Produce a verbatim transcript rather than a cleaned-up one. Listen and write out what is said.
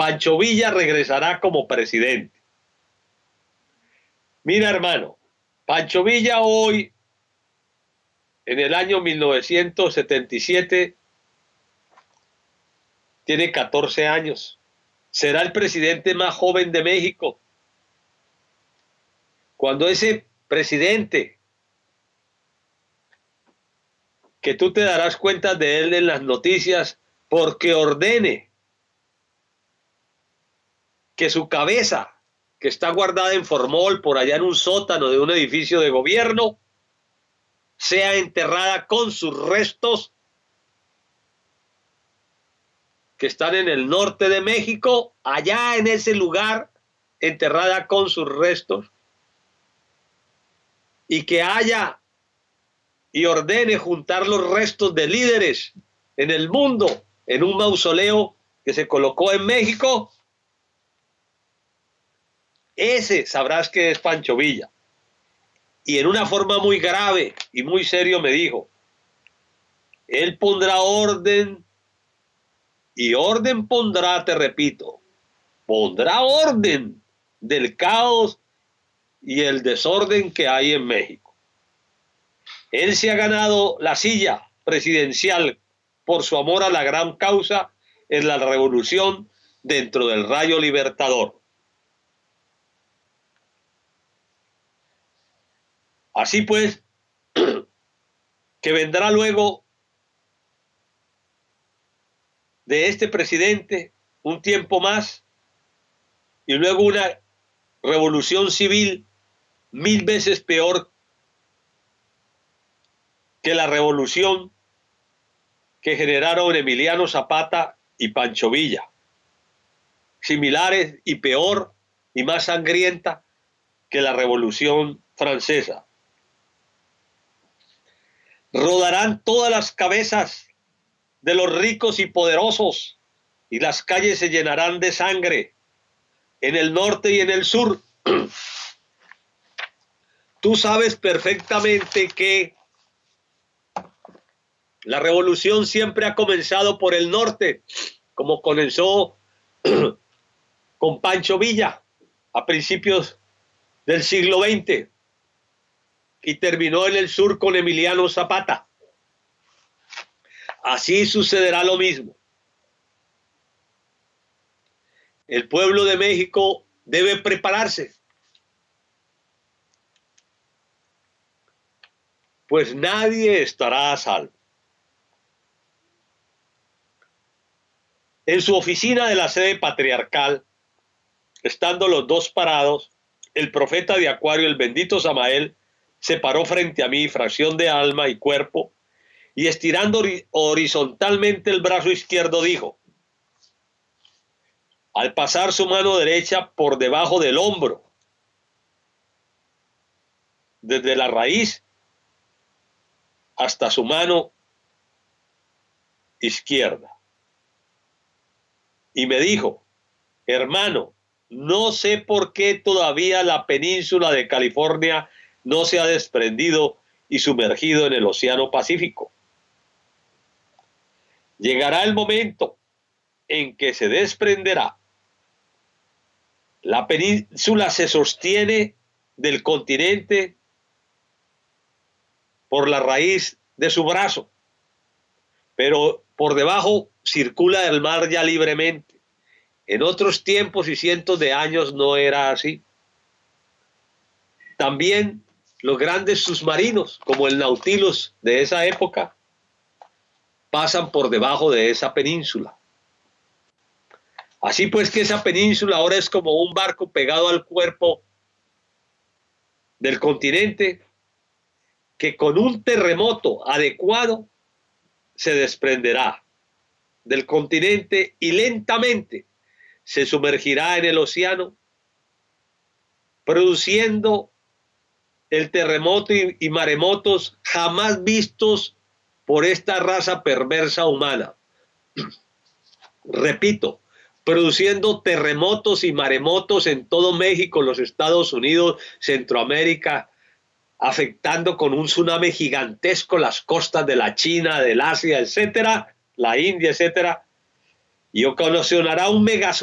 Pancho Villa regresará como presidente. Mira, hermano, Pancho Villa hoy, en el año mil novecientos setenta y siete, tiene catorce años. Será el presidente más joven de México. Cuando ese presidente, que tú te darás cuenta de él en las noticias, porque ordene que su cabeza, que está guardada en formol por allá en un sótano de un edificio de gobierno, sea enterrada con sus restos que están en el norte de México, allá en ese lugar, enterrada con sus restos, y que haya y ordene juntar los restos de líderes en el mundo en un mausoleo que se colocó en México. Ese sabrás que es Pancho Villa. Y en una forma muy grave y muy serio me dijo, él pondrá orden, y orden pondrá, te repito, pondrá orden del caos y el desorden que hay en México. Él se ha ganado la silla presidencial por su amor a la gran causa en la revolución dentro del rayo libertador. Así pues, que vendrá luego de este presidente un tiempo más y luego una revolución civil mil veces peor que la revolución que generaron Emiliano Zapata y Pancho Villa, similares y peor y más sangrienta que la revolución francesa. Rodarán todas las cabezas de los ricos y poderosos y las calles se llenarán de sangre en el norte y en el sur. Tú sabes perfectamente que la revolución siempre ha comenzado por el norte, como comenzó con Pancho Villa a principios del siglo veinte y terminó en el sur con Emiliano Zapata. Así sucederá lo mismo. El pueblo de México debe prepararse, pues nadie estará a salvo. En su oficina de la sede patriarcal, estando los dos parados, el profeta de Acuario, el bendito Samael, se paró frente a mí, fracción de alma y cuerpo, y estirando horizontalmente el brazo izquierdo dijo, al pasar su mano derecha por debajo del hombro, desde la raíz hasta su mano izquierda. Y me dijo, hermano, no sé por qué todavía la península de California no se ha desprendido y sumergido en el Océano Pacífico. Llegará el momento en que se desprenderá. La península se sostiene del continente por la raíz de su brazo, pero por debajo circula el mar ya libremente. En otros tiempos y cientos de años no era así. También los grandes submarinos, como el Nautilus de esa época, pasan por debajo de esa península. Así pues que esa península ahora es como un barco pegado al cuerpo del continente que con un terremoto adecuado se desprenderá del continente y lentamente se sumergirá en el océano, produciendo el terremoto y, y maremotos jamás vistos por esta raza perversa humana. Repito, produciendo terremotos y maremotos en todo México, los Estados Unidos, Centroamérica, afectando con un tsunami gigantesco las costas de la China, del Asia, etcétera, la India, etcétera, y ocasionará un mega